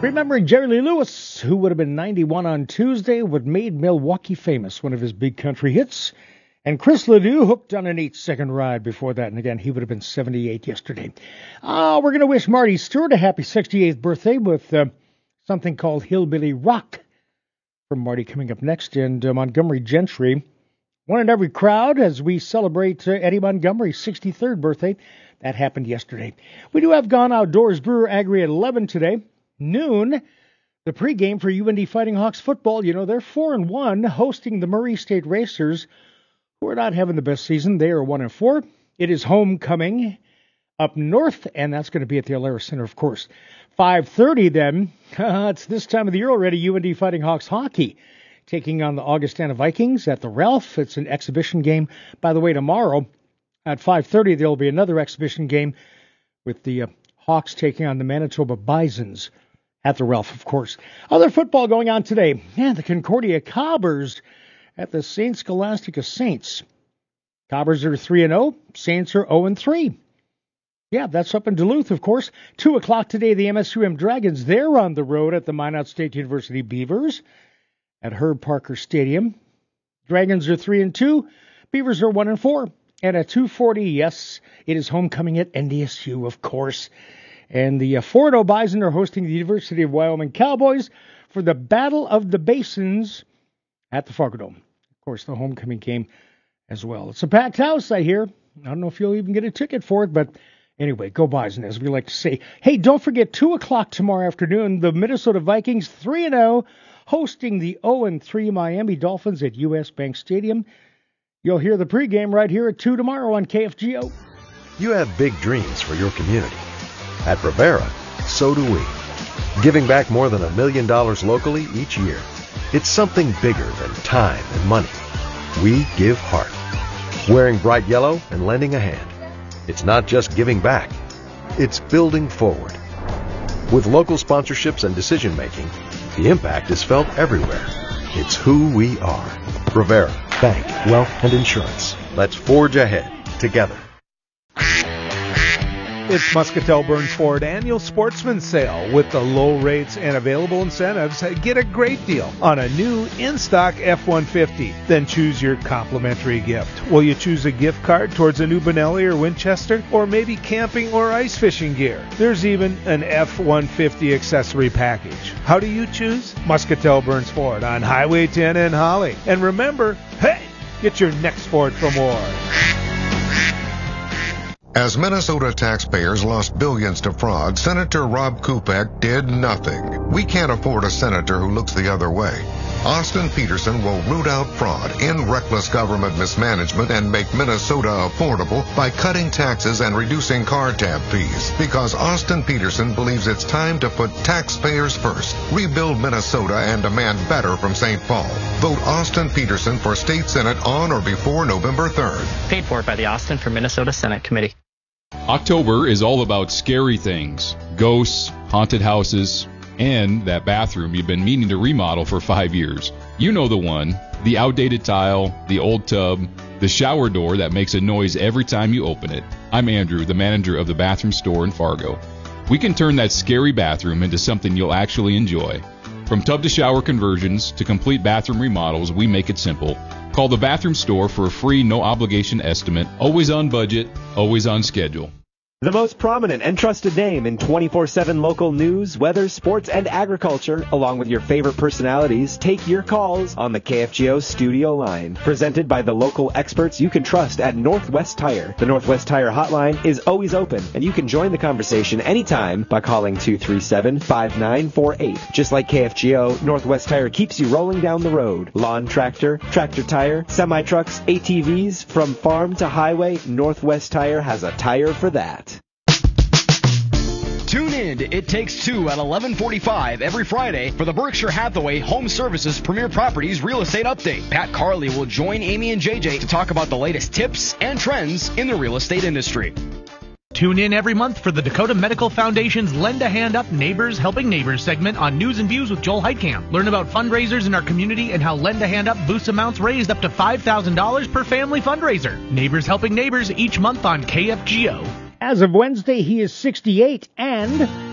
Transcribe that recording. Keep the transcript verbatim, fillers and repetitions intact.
Remembering Jerry Lee Lewis, who would have been ninety-one on Tuesday, what made Milwaukee famous, one of his big country hits. And Chris Ledoux hooked on an eight-second ride before that, and again, he would have been seventy-eight yesterday. Uh, we're going to wish Marty Stewart a happy sixty-eighth birthday with uh, something called Hillbilly Rock from Marty coming up next. And uh, Montgomery Gentry, one in every crowd as we celebrate uh, Eddie Montgomery's sixty-third birthday. That happened yesterday. We do have Gone Outdoors Brewer Agri at eleven today. Noon, the pregame for U N D Fighting Hawks football. You know, they're four and one, hosting the Murray State Racers, who are not having the best season. They are one and four. It is homecoming up north, and that's going to be at the Alara Center, of course. five thirty then, uh, it's this time of the year already, U N D Fighting Hawks hockey, taking on the Augustana Vikings at the Ralph. It's an exhibition game. By the way, tomorrow at five thirty, there will be another exhibition game with the uh, Hawks taking on the Manitoba Bisons at the Ralph, of course. Other football going on today. Yeah, the Concordia Cobbers at the Saint Scholastica Saints. Cobbers are three and oh. Saints are oh and three. Yeah, that's up in Duluth, of course. two o'clock today, the M S U M Dragons. They're on the road at the Minot State University Beavers at Herb Parker Stadium. Dragons are three and two. Beavers are one and four. And at two forty, yes, it is homecoming at N D S U, of course. And the uh, four and oh Bison are hosting the University of Wyoming Cowboys for the Battle of the Basins at the Fargo Dome. Of course, the homecoming game as well. It's a packed house, I hear. I don't know if you'll even get a ticket for it, but anyway, go Bison, as we like to say. Hey, don't forget, two o'clock tomorrow afternoon, the Minnesota Vikings, three and oh, hosting the oh and three Miami Dolphins at U S. Bank Stadium. You'll hear the pregame right here at two tomorrow on K F G O. You have big dreams for your community. At Rivera, so do we. Giving back more than a million dollars locally each year. It's something bigger than time and money. We give heart. Wearing bright yellow and lending a hand. It's not just giving back. It's building forward. With local sponsorships and decision-making, the impact is felt everywhere. It's who we are. Rivera, Bank, Wealth, and Insurance. Let's forge ahead together. It's Muscatel Burns Ford Annual Sportsman Sale. With the low rates and available incentives, get a great deal on a new in-stock F one fifty. Then choose your complimentary gift. Will you choose a gift card towards a new Benelli or Winchester? Or maybe camping or ice fishing gear? There's even an F one fifty accessory package. How do you choose? Muscatel Burns Ford on Highway ten in Holly. And remember, hey, get your next Ford from Ward. As Minnesota taxpayers lost billions to fraud, Senator Rob Kupek did nothing. We can't afford a senator who looks the other way. Austin Peterson will root out fraud, end reckless government mismanagement, and make Minnesota affordable by cutting taxes and reducing car tab fees. Because Austin Peterson believes it's time to put taxpayers first, rebuild Minnesota, and demand better from Saint Paul. Vote Austin Peterson for State Senate on or before November third. Paid for by the Austin for Minnesota Senate Committee. October is all about scary things, ghosts, haunted houses, and that bathroom you've been meaning to remodel for five years. You know the one, the outdated tile, the old tub, the shower door that makes a noise every time you open it. I'm Andrew, the manager of the bathroom store in Fargo. We can turn that scary bathroom into something you'll actually enjoy. From tub to shower conversions to complete bathroom remodels, we make it simple. Call the bathroom store for a free, no-obligation estimate. Always on budget, always on schedule. The most prominent and trusted name in twenty-four seven local news, weather, sports, and agriculture, along with your favorite personalities, take your calls on the K F G O studio line. Presented by the local experts you can trust at Northwest Tire. The Northwest Tire hotline is always open, and you can join the conversation anytime by calling two three seven, five nine four eight. Just like K F G O, Northwest Tire keeps you rolling down the road. Lawn tractor, tractor tire, semi-trucks, A T Vs, from farm to highway, Northwest Tire has a tire for that. Tune in to It Takes Two at eleven forty-five every Friday for the Berkshire Hathaway Home Services Premier Properties Real Estate Update. Pat Carley will join Amy and J J to talk about the latest tips and trends in the real estate industry. Tune in every month for the Dakota Medical Foundation's Lend a Hand Up Neighbors Helping Neighbors segment on News and Views with Joel Heitkamp. Learn about fundraisers in our community and how Lend a Hand Up boosts amounts raised up to five thousand dollars per family fundraiser. Neighbors Helping Neighbors each month on K F G O. As of Wednesday, he is sixty-eight and